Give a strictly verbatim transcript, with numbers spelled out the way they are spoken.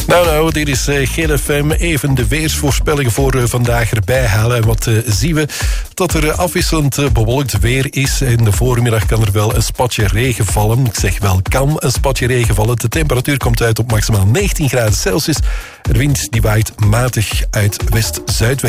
Nou, nou, dit is uh, Geel F M. Even de weersvoorspellingen voor uh, vandaag erbij halen. En wat uh, zien we? Dat er uh, afwisselend uh, bewolkt weer is. In de voormiddag kan er wel een spatje regen vallen. Ik zeg wel, kan een spatje regen vallen. De temperatuur komt uit op maximaal negentien graden Celsius. De wind die waait matig uit west-zuidwest.